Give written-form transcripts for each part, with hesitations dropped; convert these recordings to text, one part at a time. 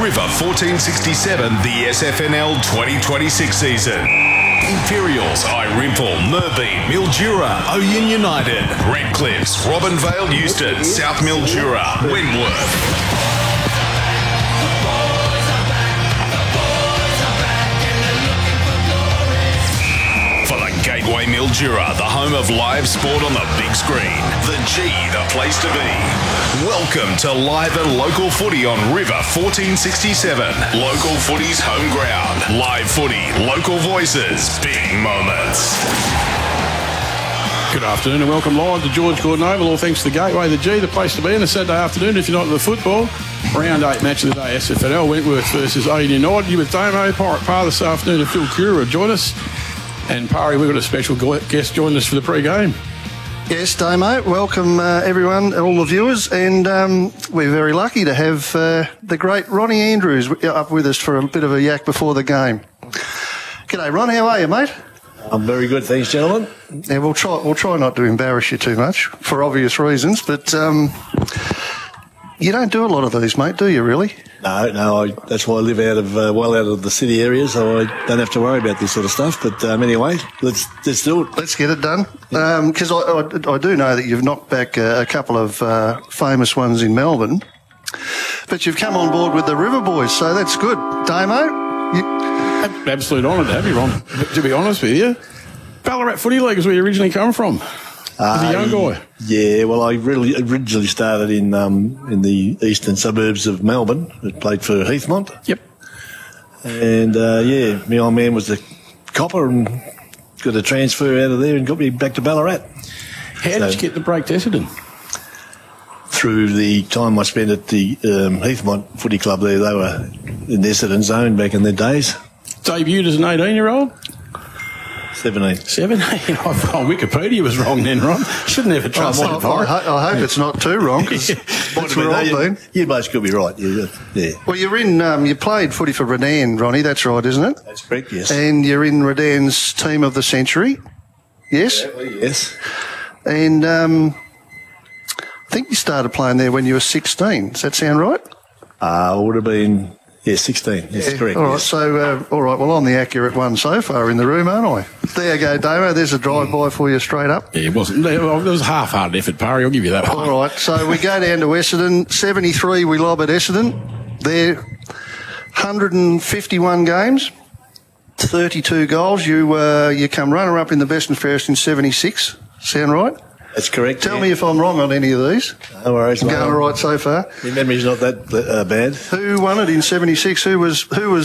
River 1467, the SFNL 2026 season. Imperials, Irimple, Merbean, Mildura, Oyen United, Redcliffs, Robinvale, Euston, South Mildura, Wentworth. Gateway Mildura, the home of live sport on the big screen. The G, the place to be. Welcome to live and local footy on River 1467. Local footy's home ground. Live footy, local voices, big moments. Good afternoon and welcome live to George Gordon Oval. All thanks to the Gateway, the G, the place to be on a Saturday afternoon. If you're not into the football, round 8 match of the day, SFNL, Wentworth versus Oyen United. You with Damo, Pirate Par this afternoon, and Phil Cura will join us. And Parry, we've got a special guest joining us for the pre-game. Yes, Damo. Welcome, everyone, all the viewers. And we're very lucky to have the great Ronnie Andrews up with us for a bit of a yak before the game. G'day, Ron. How are you, mate? I'm very good, thanks, gentlemen. Yeah, we'll try not to embarrass you too much for obvious reasons, but you don't do a lot of these, mate, do you, really? No, that's why I live out of out of the city area, so I don't have to worry about this sort of stuff. But anyway, let's do it. Let's get it done. Because I do know that you've knocked back a couple of famous ones in Melbourne, but you've come on board with the River Boys, so that's good. Damo? Absolute honour to have you, Ron. To be honest with you, Ballarat Footy League is where you originally come from. As a young guy. Yeah, well, I really originally started in the eastern suburbs of Melbourne. I played for Heathmont. Yep. And, my old man was the copper and got a transfer out of there and got me back to Ballarat. How did you get the break to Essendon? Through the time I spent at the Heathmont Footy Club there. They were in the Essendon zone back in the days. Debuted as an 18-year-old? 17. 17? Oh, Wikipedia was wrong then, Ron. Shouldn't have trust that. I hope it's not too wrong, because that's where I've been. You both could be right. Yeah. Well, you're in. You played footy for Redan, Ronnie. That's right, isn't it? That's correct. Yes. And you're in Redan's team of the century. Yes. Yes. And I think you started playing there when you were 16. Does that sound right? I would have been. Yeah, 16. That's correct. All right, yes. so, all right, well, I'm the accurate one so far in the room, aren't I? There you go, Damo. There's a drive-by for you straight up. Yeah, it wasn't. It was a half-hearted effort, Parry. I'll give you that one. All right, so we go down to Essendon. 73 we lob at Essendon. They're 151 games, 32 goals. You come runner-up in the best and fairest in 76. Sound right? That's correct. Tell me if I'm wrong on any of these. No worries. I'm going all right so far. Your memory's not that bad. Who won it in 76? Who was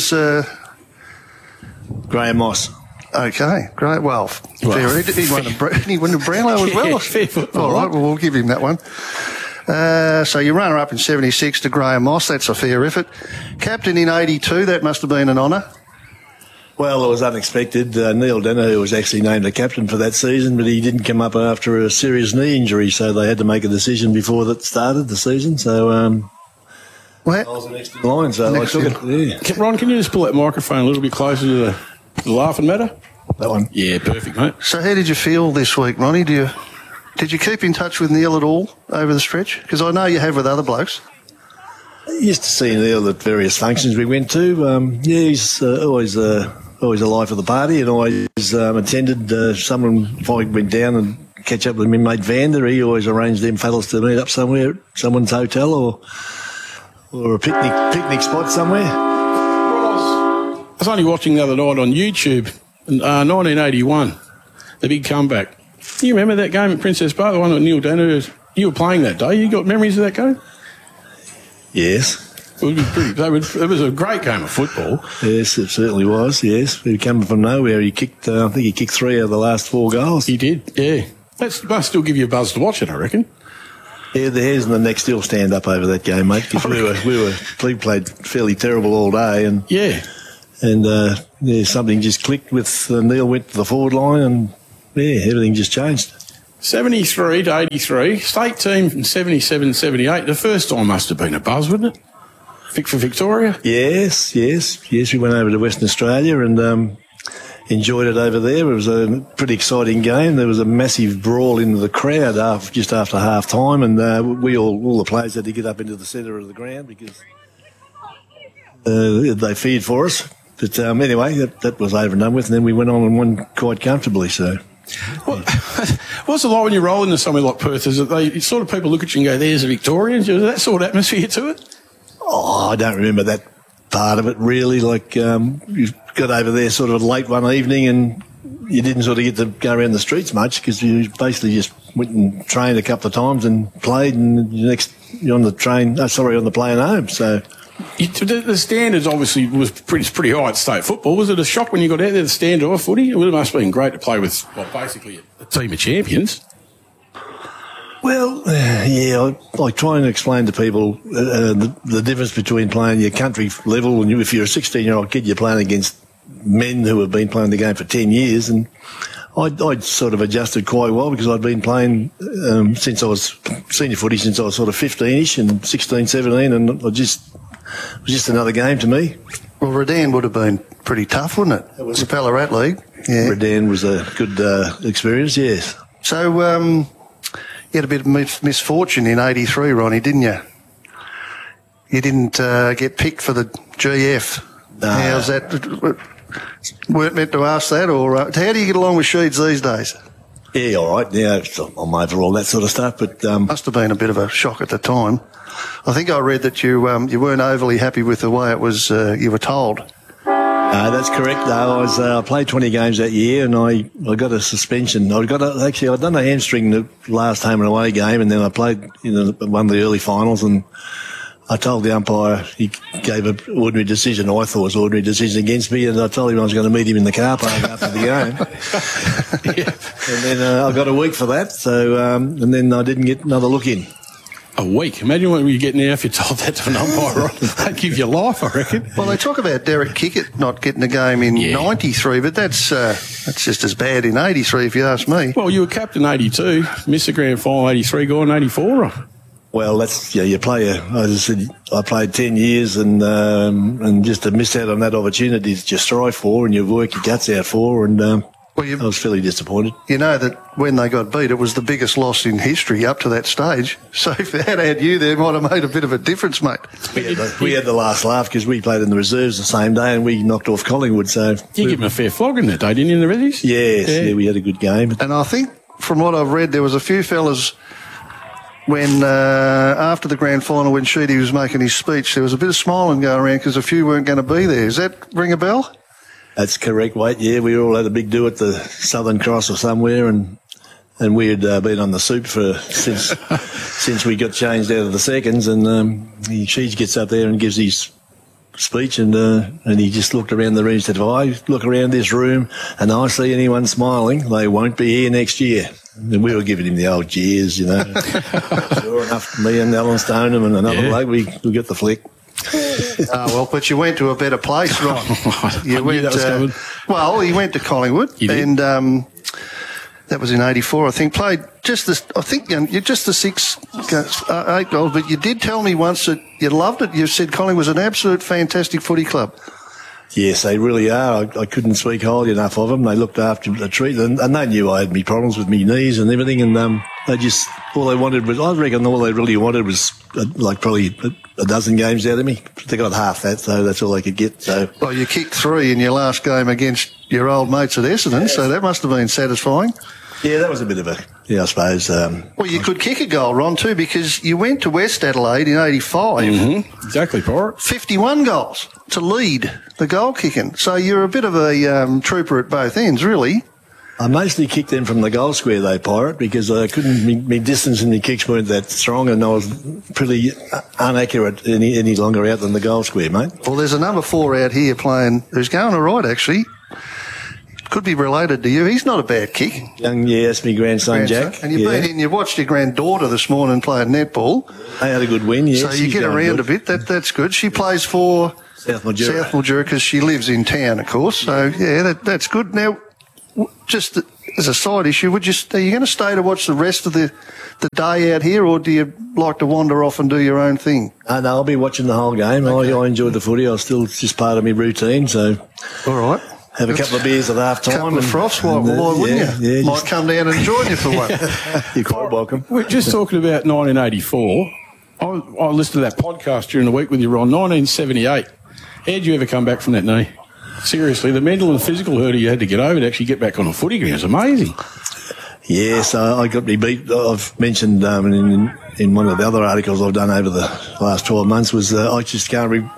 Graham Moss. Okay, great. Well, fair. He won the Brownlow as well. Yeah, fair football. All right, well, we'll give him that one. So you runner up in 76 to Graham Moss. That's a fair effort. Captain in 82. That must have been an honour. Well, it was unexpected. Neil Denner was actually named the captain for that season, but he didn't come up after a serious knee injury, so they had to make a decision before that started the season. So I was the next in line, so I took it. Yeah. Ron, can you just pull that microphone a little bit closer to the laughing matter? That one. Yeah, perfect, mate. So how did you feel this week, Ronnie? Did you keep in touch with Neil at all over the stretch? Because I know you have with other blokes. I used to see Neil at various functions we went to. He's always a life of the party, and always attended someone. If I went down and catch up with my mate Vander, he always arranged them fellas to meet up somewhere, someone's hotel or a picnic spot somewhere. I was only watching the other night on YouTube, 1981, the big comeback. Do you remember that game at Princess Park, the one with Neil Danner? You were playing that day. You got memories of that game? Yes. It was a great game of football. Yes, it certainly was, yes. We coming from nowhere. He kicked, I think he kicked 3 out of the last 4 goals. He did, yeah. That must still give you a buzz to watch it, I reckon. Yeah, the hairs on the neck still stand up over that game, mate, because we played fairly terrible all day. And something just clicked with Neil went to the forward line and, everything just changed. 73 to 83, state team from 77, 78. The first time must have been a buzz, wouldn't it? For Victoria? Yes. We went over to Western Australia and enjoyed it over there. It was a pretty exciting game. There was a massive brawl into the crowd just after half time, and all the players had to get up into the centre of the ground because they feared for us. But anyway, that was over and done with, and then we went on and won quite comfortably. So, what's it like when you roll into somewhere like Perth? Is it they sort of people look at you and go, "There's the Victorians"? Is that sort of atmosphere to it? Oh, I don't remember that part of it really. Like you got over there sort of late one evening, and you didn't sort of get to go around the streets much because you basically just went and trained a couple of times and played, and you're on the train. On the plane home. So. The standards obviously was pretty high at state football. Was it a shock when you got out there, the standard of footy? It must have been great to play with, basically a team of champions. Well, yeah, I try and explain to people the difference between playing your country level and if you're a 16-year-old kid, you're playing against men who have been playing the game for 10 years. And I'd sort of adjusted quite well because I'd been playing since I was senior footy, since I was sort of 15-ish and 16, 17, and it was just another game to me. Well, Redan would have been pretty tough, wouldn't it? It was a Ballarat league. Yeah. Redan was a good experience, yes. So you had a bit of misfortune in 83, Ronnie, didn't you? You didn't get picked for the GF. No. How's that? Weren't meant to ask that, or how do you get along with Sheeds these days? Yeah, all right. Yeah, I'm over all that sort of stuff, but must have been a bit of a shock at the time. I think I read that you weren't overly happy with the way it was. You were told. That's correct. Though I played 20 games that year, and I got a suspension. I'd done a hamstring the last home and away game, and then I played one of the early finals, and I told the umpire, he gave an ordinary decision, I thought was an ordinary decision against me, and I told him I was going to meet him in the car park after the game. Yeah. And then I got a week for that, so and then I didn't get another look in. A week? Imagine what you get now if you told that to an umpire. They'd give you life, I reckon. Well, they talk about Derek Kickett not getting a game in 93, but that's just as bad in 83 if you ask me. Well, you were captain 82, missed the grand final 83, gone 84. Well, that's you play. As I said, I played 10 years, and just to miss out on that opportunity to just strive for, and you work your guts out for, and I was fairly disappointed. You know that when they got beat, it was the biggest loss in history up to that stage. So if they had you there, it might have made a bit of a difference, mate. We had the last laugh because we played in the reserves the same day, and we knocked off Collingwood. So you give them a fair flogging that day, didn't you, in the Reddies? Yes, yeah, we had a good game. And I think from what I've read, there was a few fellas. When after the grand final, when Sheedy was making his speech, there was a bit of smiling going around because a few weren't going to be there. Does that ring a bell? That's correct, Wade. Yeah, we all had a big do at the Southern Cross or somewhere, and we had been on the soup since we got changed out of the seconds. And Sheedy gets up there and gives his speech, and he just looked around the room and said, "If I look around this room and I see anyone smiling, they won't be here next year." And we were giving him the old jeers, Sure enough, me and Alan Stoneham and another bloke, we got the flick. But you went to a better place, Ron. You went. You went to Collingwood, and that was in '84, I think. Played just the. I think you're just the 8 goals, but you did tell me once that you loved it. You said Collingwood was an absolute fantastic footy club. Yes, they really are. I couldn't speak highly enough of them. They looked after the treat, and they knew I had me problems with me knees and everything, and they just, all they wanted was, I reckon all they really wanted was probably a dozen games out of me. They got half that, so that's all they could get. So. Well, you kicked 3 in your last game against your old mates at Essendon, so that must have been satisfying. Yeah, that was a bit of a, I suppose. Well, you could kick a goal, Ron, too, because you went to West Adelaide in 85. Mm-hmm. Exactly, Pirate. 51 goals to lead the goal kicking. So you're a bit of a trooper at both ends, really. I mostly kicked them from the goal square, though, Pirate, because I couldn't, my distance in the kicks weren't that strong, and I was pretty inaccurate any longer out than the goal square, mate. Well, there's a number 4 out here playing, who's going all right, actually. Could be related to you. He's not a bad kick. That's my grandson, Jack. And you watched your granddaughter this morning playing netball. They had a good win, yes. So you get around a bit. That's good. She plays for South Mildura because she lives in town, of course. So, yeah, that's good. Now, just as a side issue, are you going to stay to watch the rest of the day out here, or do you like to wander off and do your own thing? No, I'll be watching the whole game. Okay. I enjoy the footy. It's just part of my routine, so... All right. Have a couple of beers at half time. A couple of froths, why wouldn't you? Yeah, might come down and join you for one. You're quite welcome. We're just talking about 1984. I listened to that podcast during the week with you, Ron, 1978. How'd you ever come back from that knee? Seriously, the mental and physical hurdle you had to get over to actually get back on a footy ground is amazing. Yeah, so I got me beat. I've mentioned in one of the other articles I've done over the last 12 months was I just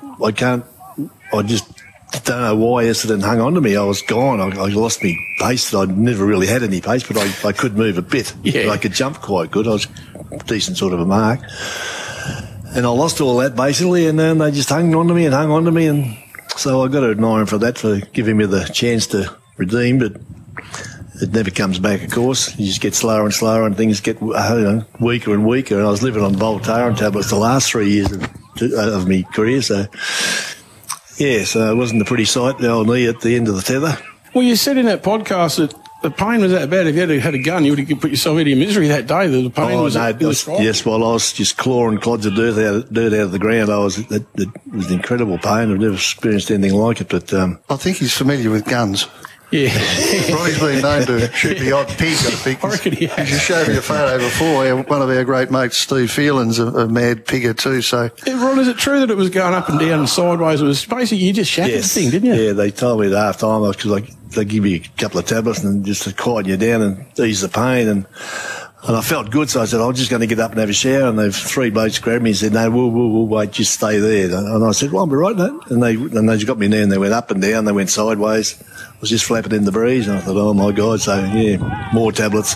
don't know why Essendon hung on to me. I was gone. I lost my pace. I'd never really had any pace, but I could move a bit. Yeah. I could jump quite good. I was a decent sort of a mark. And I lost all that basically, and then they just hung on to me, and so I got to admire him for that, for giving me the chance to redeem, but it never comes back, of course. You just get slower and slower, and things get weaker and weaker. And I was living on Voltaren tablets the last 3 years of my career, so... Yeah, so it wasn't a pretty sight, the old knee at the end of the tether. Well, you said in that podcast that the pain was that bad. If you had a gun, you would have put yourself out of your misery that day. The pain was in the strike. Yes, while I was just clawing clods of dirt out of the ground, it was incredible pain. I've never experienced anything like it. But I think he's familiar with guns. Yeah. Ronnie's been known to shoot the odd pig, I think. I reckon he has. You showed me a photo before. One of our great mates, Steve Phelan's a mad pigger too. So, Ron, is it true that it was going up and down and sideways? It was basically you just shattered the thing, didn't you? Yeah, they told me at half time because they give you a couple of tablets and just to quieten you down and ease the pain. And I felt good, so I said, I'm just going to get up and have a shower. And they've 3 blokes grabbed me and said, no, we'll wait, just stay there. And I said, well, I'll be right, mate. And they just got me in there and they went up and down, they went sideways. I was just flapping in the breeze, and I thought, oh my God, so yeah, more tablets.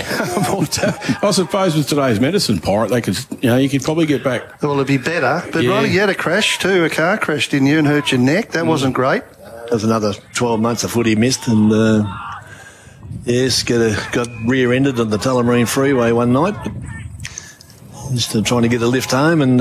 I suppose with today's medicine, Pirate, you could probably get back. Well, it'd be better. But Yeah. Ronnie, you had a crash too, a car crash, didn't you, and hurt your neck? That wasn't great. That was another 12 months of footy missed, and yes, got rear-ended on the Tullamarine Freeway one night. Just trying to get a lift home, and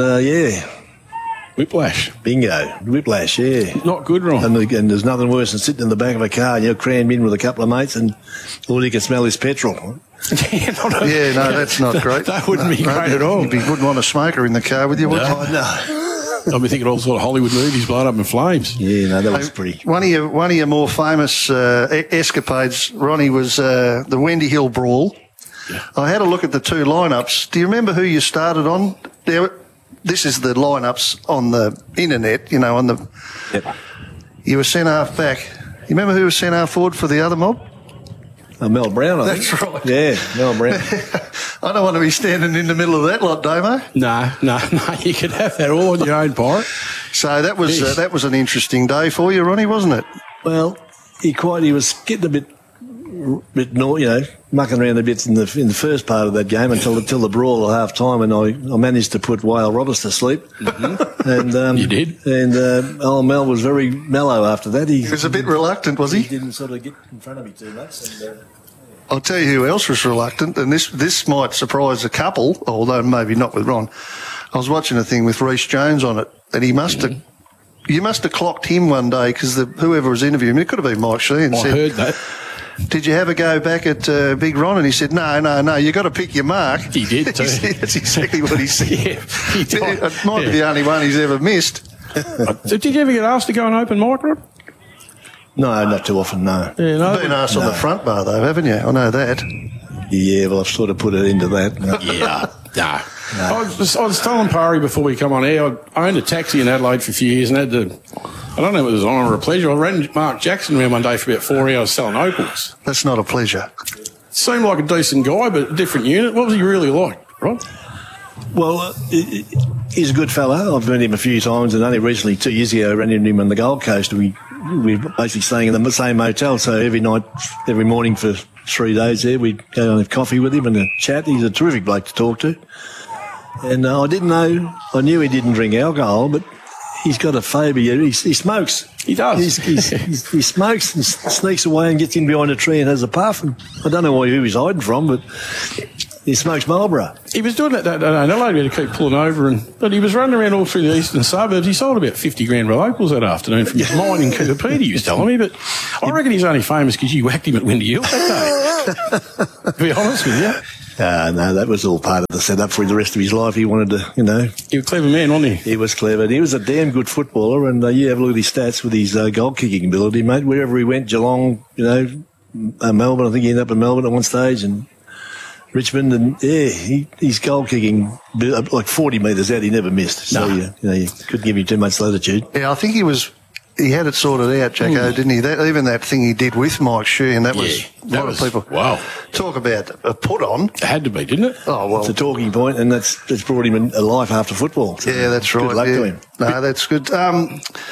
Whiplash. bingo, whiplash, yeah. Not good, Ron. And there's nothing worse than sitting in the back of a car and you're crammed in with a couple of mates and all you can smell is petrol. Yeah, no, that's not great. That wouldn't be great at all. You wouldn't want a smoker in the car with you, would you? Oh, no. I'll be thinking all sort of Hollywood movies blown up in flames. Yeah, no, that was pretty... One of your more famous escapades, Ronnie, was the Wendy Hill Brawl. Yeah. I had a look at the 2 lineups. Do you remember who you started on? This is the lineups on the internet, on the... Yep. You were centre half back. You remember who was centre half forward for the other mob? Mel Brown, I think. That's right. Yeah, Mel Brown. I don't want to be standing in the middle of that lot, Damo. No, you could have that all on your own, Pirate. So that was Yes. that was an interesting day for you, Ronnie, wasn't it? Well, he was getting a bit mucking around a bit in the first part of that game until the brawl at half time, and I managed to put Wale Roberts to sleep. Mm-hmm. And You did? And old Mel was very mellow after that. He was a bit reluctant, was He he? didn't sort of get in front of me too much. And, I'll tell you who else was reluctant, and this might surprise a couple, although maybe not with Ron. I was watching a thing with Reece Jones on it, and he must have. You must have clocked him one day because whoever was interviewing him, it could have been Mike Sheehan, I said, heard that. did you have a go back at Big Ron? And he said, no, you got to pick your mark. He did too. That's exactly what he said. Yeah, he did. It might be the only one he's ever missed. Did you ever get asked to go and open mic, Rod? no, not too often, no. Yeah, no. Been asked on the front bar, though, haven't you? I know that. Yeah, well, I've sort of put it into that. Yeah. I was telling Parry before we come on air, I owned a taxi in Adelaide for a few years and had to, I don't know if it was an honour or a pleasure, I ran Mark Jackson around one day for about 4 hours selling opals. That's not a pleasure. Seemed like a decent guy, but a different unit. What was he really like, Rod? Well, he's a good fella. I've met him a few times, and only recently, 2 years ago, I ran into him on the Gold Coast. We were basically staying in the same hotel, so every morning for 3 days there, we'd go and have coffee with him and a chat. He's a terrific bloke to talk to. And I knew he didn't drink alcohol, but he's got a phobia. He smokes. He does. He smokes and sneaks away and gets in behind a tree and has a puff. And I don't know who he's hiding from, but he smokes Marlboro. He was doing that day in Adelaide. We had to keep pulling over, but he was running around all through the eastern suburbs. He sold about 50 grand worth of opals that afternoon from his mine in Cooper Pedy, he was telling me. But I reckon he's only famous because you whacked him at Windy Hill that day. To be honest with you. No, that was all part of the setup for the rest of his life. He wanted to, He was a clever man, wasn't he? He was clever. He was a damn good footballer, and you have a look at his stats with his goal-kicking ability, mate. Wherever he went, Geelong, Melbourne, I think he ended up in Melbourne at one stage, and Richmond, and his goal kicking like 40 metres out, he never missed. So you couldn't give him too much latitude. Yeah, I think he had it sorted out, Jacko, didn't he? Even that thing he did with Mike Sheehan, that was a lot of people. Wow. Talk about a put on. It had to be, didn't it? Oh, well. It's a talking point, and that's brought him a life after football. So Yeah, that's right. Good luck to him. No, that's good. How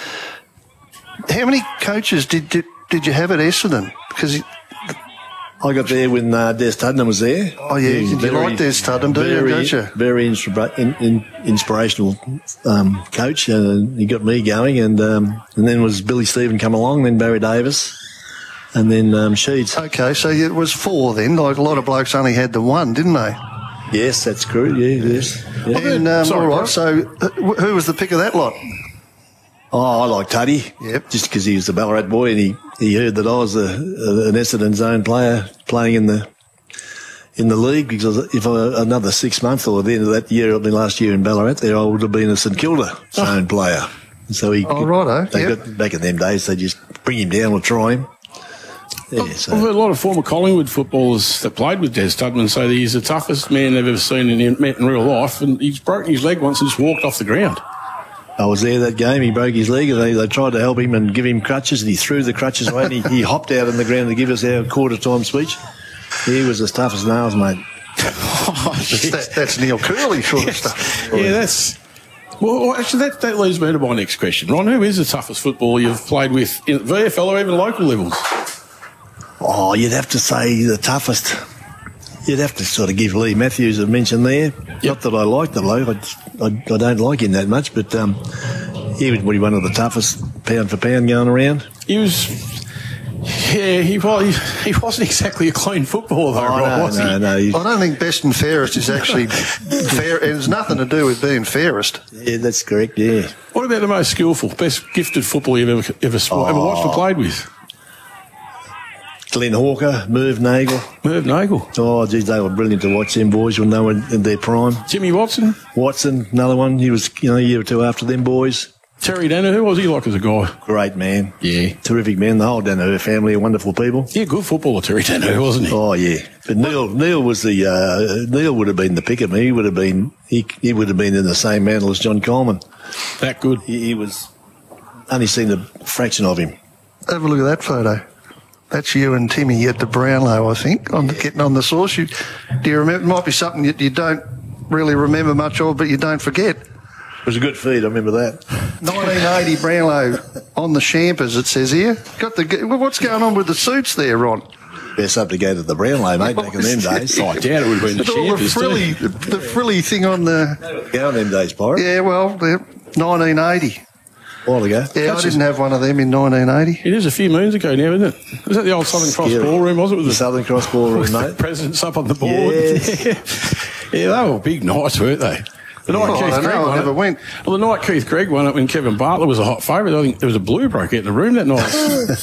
many coaches did you have at Essendon? Because I got there when Des Tuddenham was there. Oh, yeah. Did you like Des Tuddenham, don't you? Very inspirational coach. He got me going, and then was Billy Stephen come along, then Barry Davis, and then Sheeds. Okay, so it was 4 then. Like a lot of blokes only had the 1, didn't they? Yes, that's correct. Yeah, yes. Yeah. And, all right, so who was the pick of that lot? Oh, I like Tuddy. Yep. Just because he was the Ballarat boy, and he heard that I was an Essendon zone player playing in the league. Because if another 6 months or the end of that year, last year in Ballarat, there I would have been a St Kilda zone player. So righto. Back in them days, they just bring him down or try him. Yeah, I've heard a lot of former Collingwood footballers that played with Des Tuddenham say that he's the toughest man they've ever seen met in real life, and he's broken his leg once and just walked off the ground. I was there that game. He broke his leg, and they tried to help him and give him crutches, and he threw the crutches away, and he hopped out on the ground to give us our quarter-time speech. He was as tough as nails, mate. That's Neil Curley sort of stuff. Yeah, that's... Well, actually, that leads me to my next question. Ron, who is the toughest footballer you've played with in VFL or even local levels? Oh, you'd have to say the toughest. You'd have to sort of give Lee Matthews a mention there. Yep. Not that I like the bloke. I don't like him that much, but he was one of the toughest pound for pound going around. He was... Yeah, he wasn't exactly a clean footballer, though, was he? No. I don't think best and fairest is actually fair. It has nothing to do with being fairest. Yeah, that's correct, yeah. What about the most skillful, best gifted footballer you've ever watched or played with? Glenn Hawker, Merv Nagel. Merv Nagel. Oh, geez, they were brilliant to watch, them boys when they were in their prime. Jimmy Watson. Watson, another one. He was, a year or two after them boys. Terry Danaher, who was he like as a guy? Great man. Yeah. Terrific man. The whole Danaher family are wonderful people. Yeah, good footballer, Terry Danaher, wasn't he? Oh, yeah. But Neil was Neil would have been the pick of me. He would have been in the same mantle as John Coleman. That good. He was, only seen a fraction of him. Have a look at that photo. That's you and Timmy at the Brownlow, I think, getting on the sauce. Do you remember? It might be something that you don't really remember much of, but you don't forget. It was a good feed, I remember that. 1980 Brownlow on the Champers, it says here. What's going on with the suits there, Ron? Best up to go to the Brownlow, mate, back in them days. I doubt it would have been the Champers, the frilly thing on the... Go in them days, Pirate. Yeah, well, 1980. A while ago. Yeah, I didn't have one of them in 1980. It is a few moons ago now, isn't it? Was that the old Southern Cross ballroom, was it? With the Southern Cross ballroom, mate. The presidents up on the board. Yes. Yeah, they were big nights, weren't they? The night Keith Gregg won. I never went. Well, the night Keith Gregg won it when Kevin Bartlett was a hot favourite, I think there was a blue broke out in the room that night.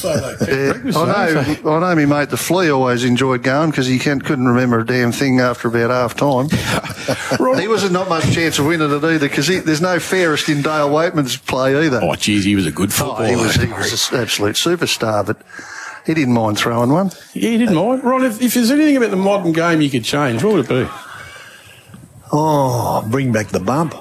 I know my mate the Flea always enjoyed going because he couldn't remember a damn thing after about half time. He wasn't not much chance of winning it either because there's no fairest in Dale Waitman's play either. Oh, geez, he was a good footballer. He was an absolute superstar, but he didn't mind throwing one. Yeah, he didn't mind. Ron, if there's anything about the modern game you could change, what would it be? Oh, bring back the bump.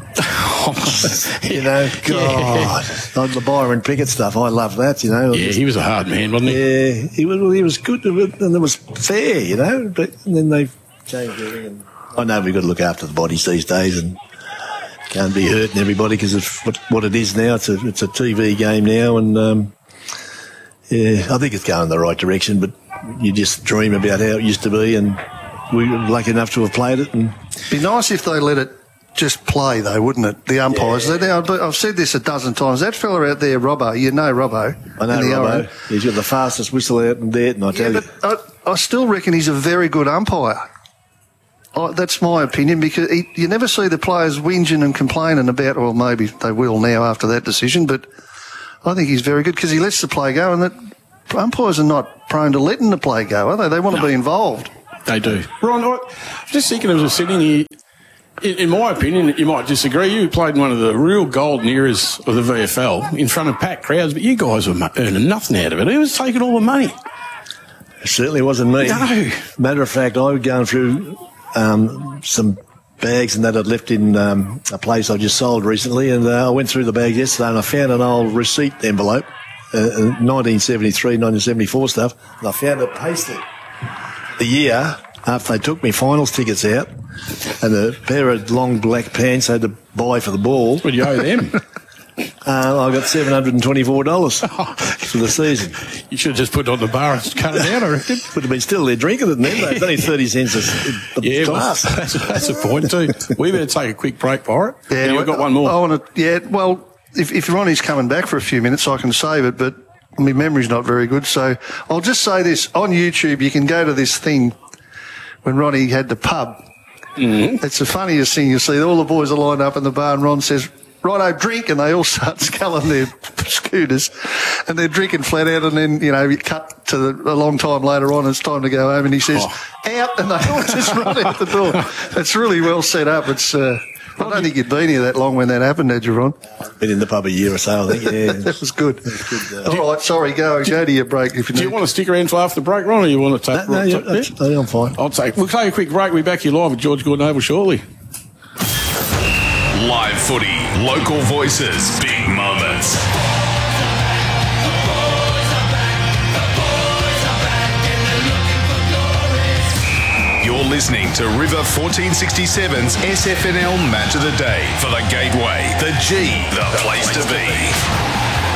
God. Like the Byron Pickett stuff, I love that, Yeah, he was a hard man, wasn't he? Yeah, he was good, and it was fair, but then they changed everything. And I know we've got to look after the bodies these days and can't be hurting everybody because of what it is now. It's a TV game now, and I think it's going in the right direction, but you just dream about how it used to be, and we were lucky enough to have played it. And be nice if they let it just play, though, wouldn't it? The umpires. Yeah. I've said this a dozen times. That fella out there, Robbo, Robbo. I know Robbo. He's got the fastest whistle out and there, and I tell you. But I still reckon he's a very good umpire. That's my opinion, because you never see the players whinging and complaining about, well, maybe they will now after that decision, but I think he's very good because he lets the play go, and the umpires are not prone to letting the play go, are they? They want to be involved. They do. Ron, I'm just thinking as we're sitting here, in my opinion, you might disagree. You played in one of the real golden eras of the VFL in front of packed crowds, but you guys were earning nothing out of it. Who was taking all the money? certainly wasn't me. No. Matter of fact, I was going through some bags and that I'd left in a place I just sold recently, and I went through the bag yesterday and I found an old receipt envelope, 1973, 1974 stuff, and I found it pasted the year after they took me finals tickets out and a pair of long black pants I had to buy for the ball. What do you owe them? I got $724 for the season. You should have just put it on the bar and cut it out, I reckon. Would have been still there drinking it then. It's only 30 cents a Yeah, well, glass. that's a point too. We better take a quick break, Pirate. Yeah, You've got one more. I want to. Yeah, well, if Ronnie's coming back for a few minutes, I can save it, but my memory's not very good. So I'll just say this: on YouTube, you can go to this thing when Ronnie had the pub. Mm-hmm. It's the funniest thing you see. All the boys are lined up in the bar, and Ron says, "Righto, drink," and they all start sculling their scooters, and they're drinking flat out, and then, you know, you cut to a long time later on, it's time to go home, and he says, "Out," and they all just run out the door. It's really well set up. It's, I don't think you'd been here that long when that happened, had you, Ron? Been in the pub a year or so, I think, yeah. That was good. All right, sorry, go to your break if you need. Do you want to stick around for after the break, Ron, or you want to take... I'm fine. We'll take a quick break. We'll be back here live with George Gordon Oval shortly. Live footy, local voices, big moments. You're listening to River 1467's SFNL Match of the Day for the Gateway. The G, the place to be.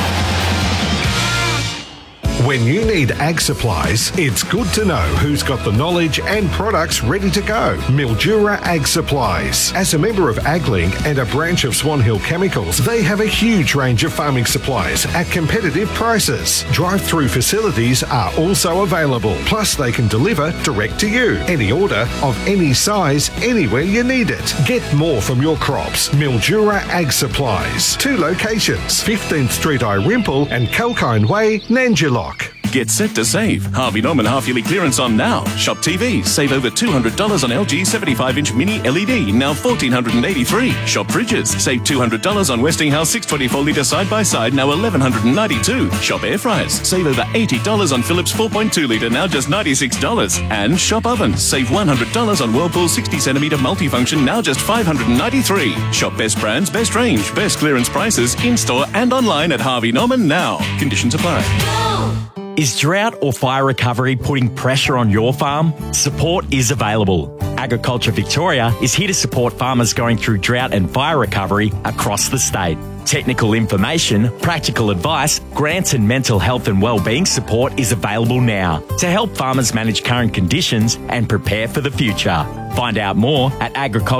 When you need ag supplies, it's good to know who's got the knowledge and products ready to go. Mildura Ag Supplies. As a member of AgLink and a branch of Swan Hill Chemicals, they have a huge range of farming supplies at competitive prices. Drive-through facilities are also available. Plus, they can deliver direct to you. Any order of any size, anywhere you need it. Get more from your crops. Mildura Ag Supplies. 2 locations, 15th Street, Irimple and Kalkine Way, Nanjilock. Get set to save. Harvey Norman half-yearly clearance on now. Shop TVs. Save over $200 on LG 75-inch mini LED, now $1,483. Shop fridges. Save $200 on Westinghouse 624-litre side-by-side, now $1,192. Shop air fryers. Save over $80 on Philips 4.2-litre, now just $96. And shop ovens. Save $100 on Whirlpool 60-centimetre multifunction, now just $593. Shop best brands, best range, best clearance prices, in-store and online at Harvey Norman now. Conditions apply. Is drought or fire recovery putting pressure on your farm? Support is available. Agriculture Victoria is here to support farmers going through drought and fire recovery across the state. Technical information, practical advice, grants and mental health and wellbeing support is available now to help farmers manage current conditions and prepare for the future. Find out more at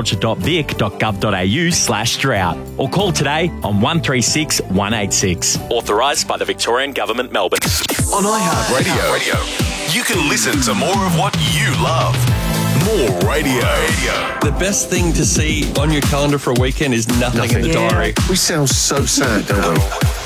agriculture.vic.gov.au/drought or call today on 136 186. Authorised by the Victorian Government, Melbourne. On iHeartRadio, you can listen to more of what you love. More radio. The best thing to see on your calendar for a weekend is nothing in the diary. We sound so sad, don't we?